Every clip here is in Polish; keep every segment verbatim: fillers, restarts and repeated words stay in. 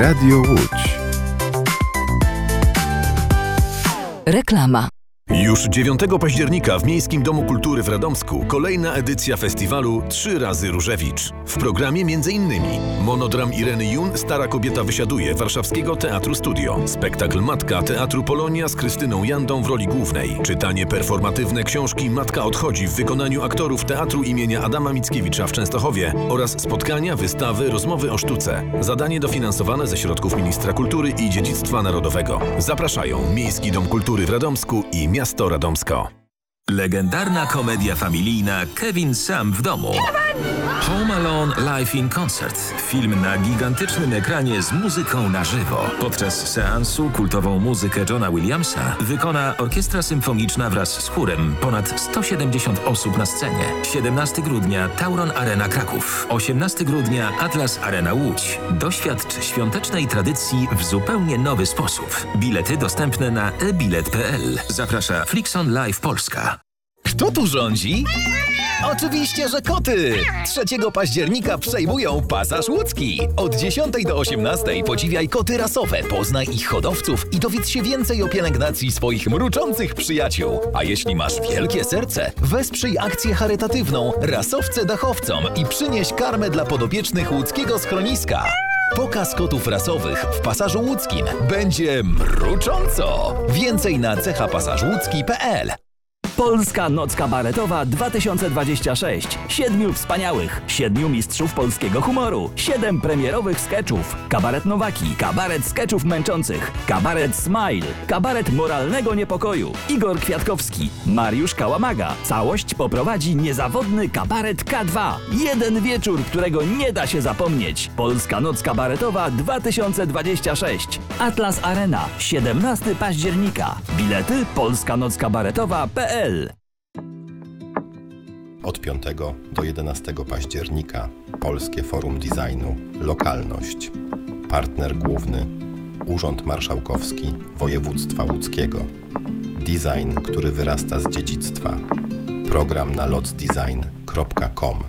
Radio Łódź. Reklama. Już dziewiątego października w Miejskim Domu Kultury w Radomsku kolejna edycja festiwalu Trzy razy Różewicz. W programie m.in. monodram Ireny Jun Stara kobieta wysiaduje Warszawskiego Teatru Studio, spektakl Matka Teatru Polonia z Krystyną Jandą w roli głównej, czytanie performatywne książki Matka odchodzi w wykonaniu aktorów Teatru imienia Adama Mickiewicza w Częstochowie oraz spotkania, wystawy, rozmowy o sztuce. Zadanie dofinansowane ze środków Ministra Kultury i Dziedzictwa Narodowego. Zapraszają Miejski Dom Kultury w Radomsku i Miasto Radomsko. Legendarna komedia familijna Kevin sam w domu. Home Alone Live in Concert. Film na gigantycznym ekranie z muzyką na żywo. Podczas seansu kultową muzykę Johna Williamsa wykona Orkiestra Symfoniczna wraz z chórem. Ponad sto siedemdziesiąt osób na scenie. siedemnastego grudnia Tauron Arena Kraków. osiemnastego grudnia Atlas Arena Łódź. Doświadcz świątecznej tradycji w zupełnie nowy sposób. Bilety dostępne na e bilet kropka p l. Zaprasza Flixon Live Polska. Kto tu rządzi? Oczywiście, że koty! trzeciego października przejmują Pasaż Łódzki. Od dziesiątej do osiemnastej podziwiaj koty rasowe, poznaj ich hodowców i dowiedz się więcej o pielęgnacji swoich mruczących przyjaciół. A jeśli masz wielkie serce, wesprzyj akcję charytatywną Rasowce Dachowcom i przynieś karmę dla podopiecznych łódzkiego schroniska. Pokaz kotów rasowych w Pasażu Łódzkim będzie mrucząco. Więcej na cecha pasaż łódzki kropka p l. Polska Noc Kabaretowa dwa tysiące dwadzieścia sześć. Siedmiu wspaniałych, siedmiu mistrzów polskiego humoru, siedem premierowych skeczów. Kabaret Nowaki, kabaret skeczów męczących, kabaret Smile, kabaret moralnego niepokoju. Igor Kwiatkowski, Mariusz Kałamaga. Całość poprowadzi niezawodny kabaret K dwa. Jeden wieczór, którego nie da się zapomnieć. Polska Noc Kabaretowa dwa tysiące dwadzieścia sześć. Atlas Arena, siedemnastego października. Bilety polska noc kabaretowa kropka p l. Od piątego do jedenastego października Polskie Forum Designu Lokalność. Partner główny Urząd Marszałkowski Województwa Łódzkiego. Design, który wyrasta z dziedzictwa. Program na lotsdesign kropka com.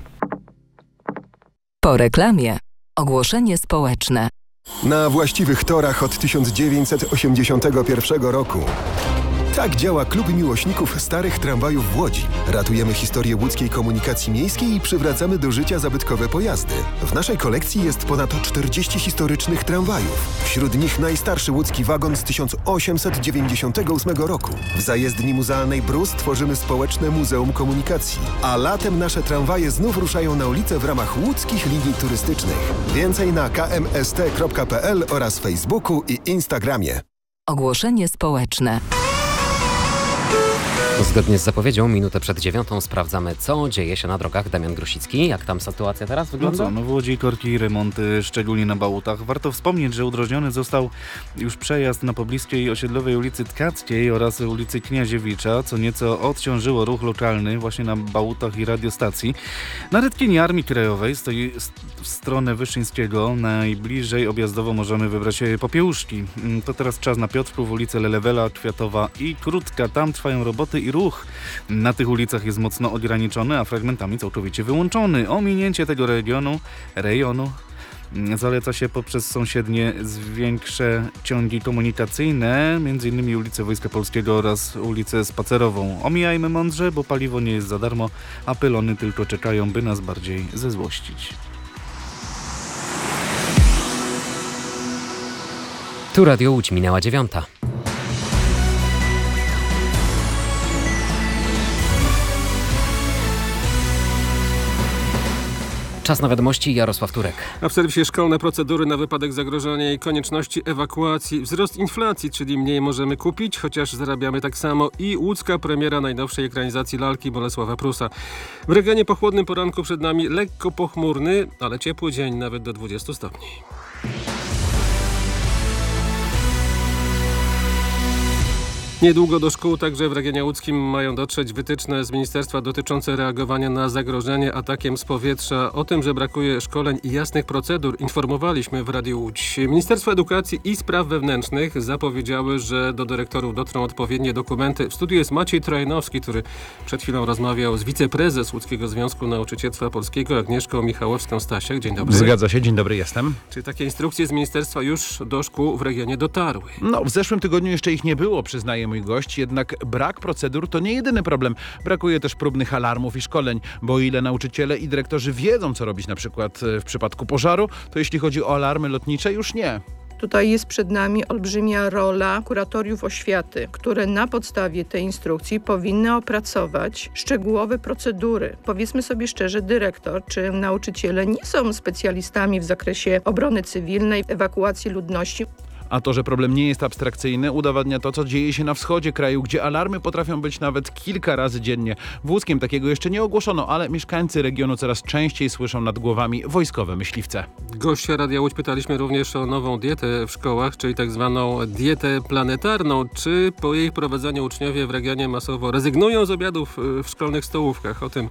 Po reklamie ogłoszenie społeczne. Na właściwych torach od tysiąc dziewięćset osiemdziesiątego pierwszego roku. Tak działa Klub Miłośników Starych Tramwajów w Łodzi. Ratujemy historię łódzkiej komunikacji miejskiej i przywracamy do życia zabytkowe pojazdy. W naszej kolekcji jest ponad czterdzieści historycznych tramwajów. Wśród nich najstarszy łódzki wagon z tysiąc osiemset dziewięćdziesiątego ósmego roku. W zajezdni muzealnej Brus tworzymy społeczne Muzeum Komunikacji. A latem nasze tramwaje znów ruszają na ulicę w ramach łódzkich linii turystycznych. Więcej na k m s t kropka p l oraz Facebooku i Instagramie. Ogłoszenie społeczne. Zgodnie z zapowiedzią, minutę przed dziewiątą sprawdzamy, co dzieje się na drogach. Damian Grusicki, jak tam sytuacja teraz wygląda? No co, no w Łodzi korki i remonty, szczególnie na Bałutach. Warto wspomnieć, że udrożniony został już przejazd na pobliskiej osiedlowej ulicy Tkackiej oraz ulicy Kniaziewicza, co nieco odciążyło ruch lokalny właśnie na Bałutach i radiostacji. Na Rytkinie Armii Krajowej stoi w stronę Wyszyńskiego. Najbliżej objazdowo możemy wybrać Popiełuszki. To teraz czas na Piotrków, ulice Lelewela, Kwiatowa i Krótka. Tam trwają roboty i ruch na tych ulicach jest mocno ograniczony, a fragmentami całkowicie wyłączony. Ominięcie tego regionu, rejonu zaleca się poprzez sąsiednie większe ciągi komunikacyjne, m.in. ulicę Wojska Polskiego oraz ulicę Spacerową. Omijajmy mądrze, bo paliwo nie jest za darmo, a pylony tylko czekają, by nas bardziej zezłościć. Tu Radio Łódź, minęła dziewiąta. Czas na wiadomości, Jarosław Turek. A w serwisie szkolne procedury na wypadek zagrożenia i konieczności ewakuacji. Wzrost inflacji, czyli mniej możemy kupić, chociaż zarabiamy tak samo. I łódzka premiera najnowszej ekranizacji lalki Bolesława Prusa. W regionie po chłodnym poranku przed nami lekko pochmurny, ale ciepły dzień, nawet do dwudziestu stopni. Niedługo do szkół także w regionie łódzkim mają dotrzeć wytyczne z ministerstwa dotyczące reagowania na zagrożenie atakiem z powietrza. O tym, że brakuje szkoleń i jasnych procedur, informowaliśmy w Radiu Łódź. Ministerstwo Edukacji i Spraw Wewnętrznych zapowiedziały, że do dyrektorów dotrą odpowiednie dokumenty. W studiu jest Maciej Trojanowski, który przed chwilą rozmawiał z wiceprezes Łódzkiego Związku Nauczycielstwa Polskiego Agnieszką Michałowską-Stasiak. Dzień dobry. Zgadza się, dzień dobry, jestem. Czy takie instrukcje z ministerstwa już do szkół w regionie dotarły? No, w zeszłym tygodniu jeszcze ich nie było, przyznaje mój gość, jednak brak procedur to nie jedyny problem. Brakuje też próbnych alarmów i szkoleń, bo o ile nauczyciele i dyrektorzy wiedzą, co robić na przykład w przypadku pożaru, to jeśli chodzi o alarmy lotnicze, już nie. Tutaj jest przed nami olbrzymia rola kuratoriów oświaty, które na podstawie tej instrukcji powinny opracować szczegółowe procedury. Powiedzmy sobie szczerze, dyrektor czy nauczyciele nie są specjalistami w zakresie obrony cywilnej, ewakuacji ludności. A to, że problem nie jest abstrakcyjny, udowadnia to, co dzieje się na wschodzie kraju, gdzie alarmy potrafią być nawet kilka razy dziennie. W Łódzkiem takiego jeszcze nie ogłoszono, ale mieszkańcy regionu coraz częściej słyszą nad głowami wojskowe myśliwce. Gościa Radia Łódź pytaliśmy również o nową dietę w szkołach, czyli tak zwaną dietę planetarną. Czy po jej wprowadzeniu uczniowie w regionie masowo rezygnują z obiadów w szkolnych stołówkach? O tym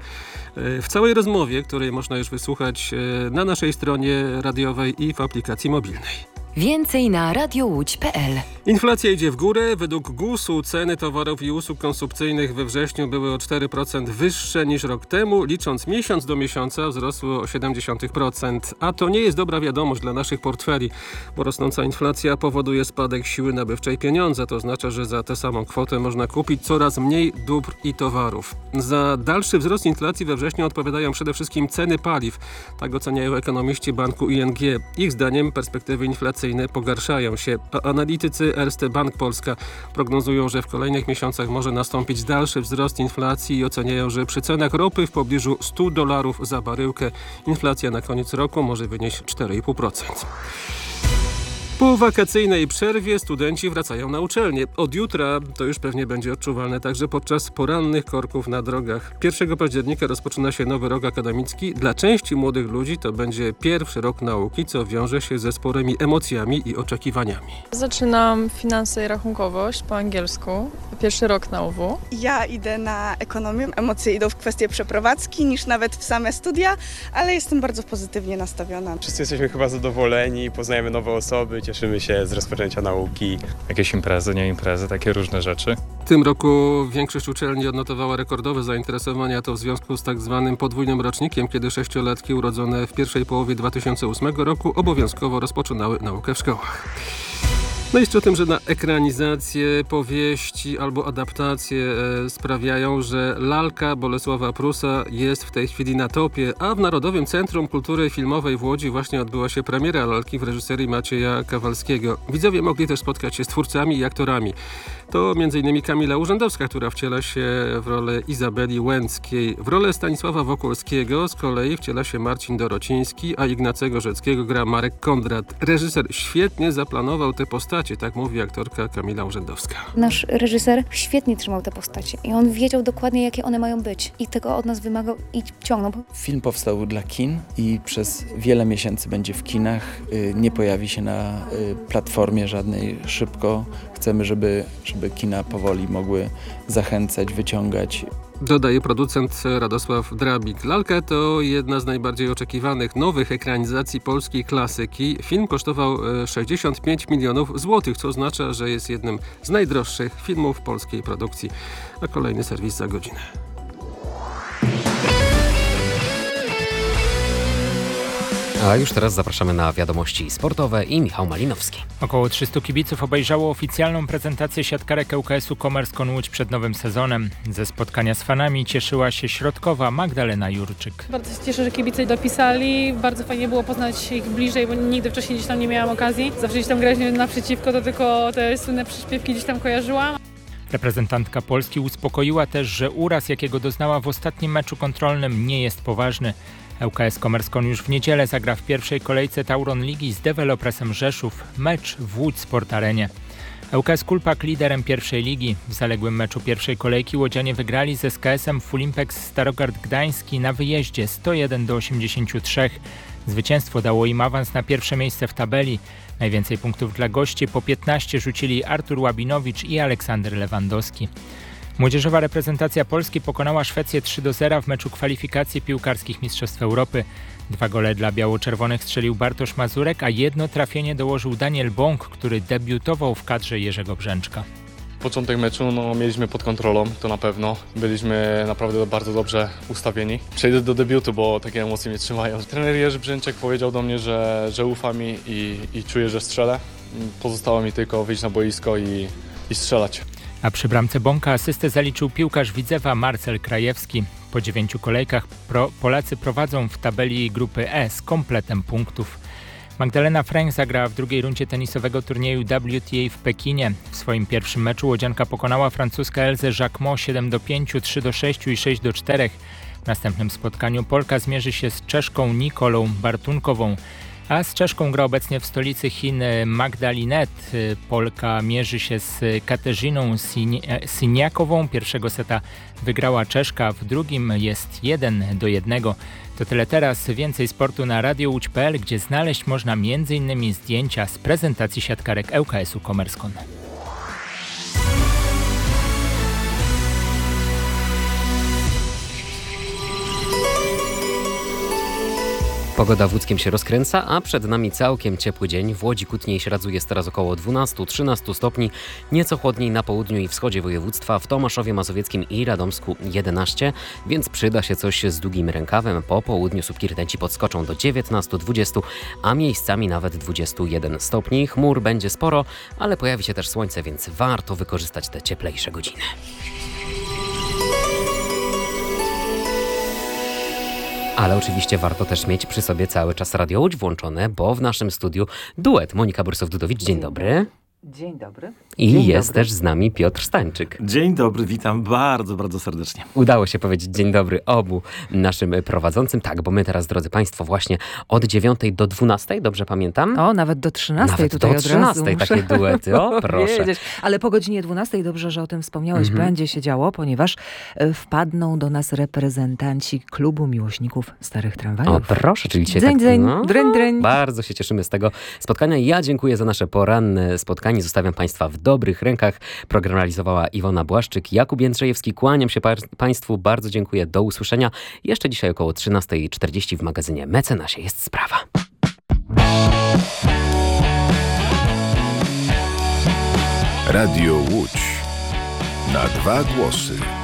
w całej rozmowie, której można już wysłuchać na naszej stronie radiowej i w aplikacji mobilnej. Więcej na radiowódź kropka pe el. Inflacja idzie w górę. Według gusu ceny towarów i usług konsumpcyjnych we wrześniu były o cztery procent wyższe niż rok temu. Licząc miesiąc do miesiąca wzrosły o siedem dziesiątych procent. A to nie jest dobra wiadomość dla naszych portfeli, bo rosnąca inflacja powoduje spadek siły nabywczej pieniądza. To oznacza, że za tę samą kwotę można kupić coraz mniej dóbr i towarów. Za dalszy wzrost inflacji we wrześniu odpowiadają przede wszystkim ceny paliw. Tak oceniają ekonomiści banku I N G. Ich zdaniem perspektywy inflacyjne pogarszają się, a analitycy Erste Bank Polska prognozują, że w kolejnych miesiącach może nastąpić dalszy wzrost inflacji i oceniają, że przy cenach ropy w pobliżu stu dolarów za baryłkę inflacja na koniec roku może wynieść cztery i pół procent. Po wakacyjnej przerwie studenci wracają na uczelnię. Od jutra to już pewnie będzie odczuwalne także podczas porannych korków na drogach. pierwszego października rozpoczyna się nowy rok akademicki. Dla części młodych ludzi to będzie pierwszy rok nauki, co wiąże się ze sporymi emocjami i oczekiwaniami. Zaczynam finanse i rachunkowość po angielsku. Pierwszy rok na U W. Ja idę na ekonomię. Emocje idą w kwestię przeprowadzki niż nawet w same studia, ale jestem bardzo pozytywnie nastawiona. Wszyscy jesteśmy chyba zadowoleni, poznajemy nowe osoby, cieszymy się z rozpoczęcia nauki. Jakieś imprezy, nie imprezy, takie różne rzeczy. W tym roku większość uczelni odnotowała rekordowe zainteresowania, to w związku z tak zwanym podwójnym rocznikiem, kiedy sześciolatki urodzone w pierwszej połowie dwa tysiące ósmego roku obowiązkowo rozpoczynały naukę w szkołach. No jeszcze o tym, że na ekranizację, powieści albo adaptacje e, sprawiają, że lalka Bolesława Prusa jest w tej chwili na topie, a w Narodowym Centrum Kultury Filmowej w Łodzi właśnie odbyła się premiera lalki w reżyserii Macieja Kawalskiego. Widzowie mogli też spotkać się z twórcami i aktorami. To między innymi Kamila Urzędowska, która wciela się w rolę Izabeli Łęckiej. W rolę Stanisława Wokulskiego z kolei wciela się Marcin Dorociński, a Ignacego Rzeckiego gra Marek Kondrat. Reżyser świetnie zaplanował te postacie, tak mówi aktorka Kamila Urzędowska. Nasz reżyser świetnie trzymał te postacie i on wiedział dokładnie, jakie one mają być i tego od nas wymagał i ciągnął. Film powstał dla kin i przez wiele miesięcy będzie w kinach. Nie pojawi się na platformie żadnej szybko. Chcemy, żeby, żeby kina powoli mogły zachęcać, wyciągać. Dodaje producent Radosław Drabik. Lalka to jedna z najbardziej oczekiwanych nowych ekranizacji polskiej klasyki. Film kosztował sześćdziesiąt pięć milionów złotych, co oznacza, że jest jednym z najdroższych filmów polskiej produkcji. A kolejny serwis za godzinę. A już teraz zapraszamy na wiadomości sportowe i Michał Malinowski. Około trzystu kibiców obejrzało oficjalną prezentację siatkarek L K S u Commerzone Łódź przed nowym sezonem. Ze spotkania z fanami cieszyła się środkowa Magdalena Jurczyk. Bardzo się cieszę, że kibice dopisali. Bardzo fajnie było poznać ich bliżej, bo nigdy wcześniej gdzieś tam nie miałam okazji. Zawsze gdzieś tam grać naprzeciwko, to tylko te słynne przyśpiewki gdzieś tam kojarzyłam. Reprezentantka Polski uspokoiła też, że uraz, jakiego doznała w ostatnim meczu kontrolnym, nie jest poważny. L K S Commerzone już w niedzielę zagra w pierwszej kolejce Tauron Ligi z Developresem Rzeszów, mecz w Łódź Sport Arenie. ŁKS Kulpak liderem pierwszej ligi. W zaległym meczu pierwszej kolejki łodzianie wygrali z S K S-em Fulimpex Starogard Gdański na wyjeździe sto jeden do osiemdziesięciu trzech. Zwycięstwo dało im awans na pierwsze miejsce w tabeli. Najwięcej punktów dla gości, po piętnaście rzucili Artur Łabinowicz i Aleksander Lewandowski. Młodzieżowa reprezentacja Polski pokonała Szwecję trzy do zera w meczu kwalifikacji piłkarskich Mistrzostw Europy. Dwa gole dla biało-czerwonych strzelił Bartosz Mazurek, a jedno trafienie dołożył Daniel Bąk, który debiutował w kadrze Jerzego Brzęczka. Początek meczu no, mieliśmy pod kontrolą, to na pewno. Byliśmy naprawdę bardzo dobrze ustawieni. Przejdę do debiutu, bo takie emocje mnie trzymają. Trener Jerzy Brzęczek powiedział do mnie, że, że ufa mi i, i czuje, że strzelę. Pozostało mi tylko wyjść na boisko i, i strzelać. A przy bramce Bąka asystę zaliczył piłkarz Widzewa Marcel Krajewski. Po dziewięciu kolejkach pro, Polacy prowadzą w tabeli grupy E z kompletem punktów. Magdalena Fręch zagrała w drugiej rundzie tenisowego turnieju W T A w Pekinie. W swoim pierwszym meczu łodzianka pokonała francuskę Elzę Jacquemot siedem do pięciu, trzy do sześciu i sześć do czterech. W następnym spotkaniu Polka zmierzy się z Czeszką Nikolą Bartunkową. A z Czeszką gra obecnie w stolicy Chin Magdalinet. Polka mierzy się z Katarzyną Siniakową. Pierwszego seta wygrała Czeszka, w drugim jest jeden do jednego. To tyle teraz. Więcej sportu na radio łódź kropka p l, gdzie znaleźć można między innymi zdjęcia z prezentacji siatkarek ŁKS-u Komerskon. Pogoda w Łódzkiem się rozkręca, a przed nami całkiem ciepły dzień. W Łodzi Kutniej Śradzu jest teraz około dwanaście do trzynastu stopni, nieco chłodniej na południu i wschodzie województwa, w Tomaszowie Mazowieckim i Radomsku jedenaście, więc przyda się coś z długim rękawem. Po południu słupki rtęci podskoczą do dziewiętnastu do dwudziestu, a miejscami nawet dwudziestu jeden stopni. Chmur będzie sporo, ale pojawi się też słońce, więc warto wykorzystać te cieplejsze godziny. Ale oczywiście warto też mieć przy sobie cały czas Radio Łódź włączone, bo w naszym studiu duet Monika Borysów-Dudowicz. Dzień dobry. Dzień dobry. I dzień jest dobry. też z nami Piotr Stańczyk. Dzień dobry, witam bardzo, bardzo serdecznie. Udało się powiedzieć dzień dobry obu naszym prowadzącym. Tak, bo my teraz, drodzy Państwo, właśnie od dziewiątej do dwunastej, dobrze pamiętam? O, nawet do trzynastej nawet tutaj do od trzynastej razu takie duety, o proszę. Wiedzieć. Ale po godzinie dwunastej, dobrze, że o tym wspomniałeś, Mhm. będzie się działo, ponieważ e, wpadną do nas reprezentanci Klubu Miłośników Starych Tramwajów. O proszę, czyli dzisiaj Dzeń, tak, dzeń, no, dreń, dreń. Bardzo się cieszymy z tego spotkania. Ja dziękuję za nasze poranne spotkanie. Zostawiam Państwa w dobrych rękach. Program realizowała Iwona Błaszczyk, Jakub Jędrzejewski. Kłaniam się pa- Państwu, bardzo dziękuję. Do usłyszenia. Jeszcze dzisiaj około trzynasta czterdzieści w magazynie Mecenasie jest sprawa. Radio Łódź na dwa głosy.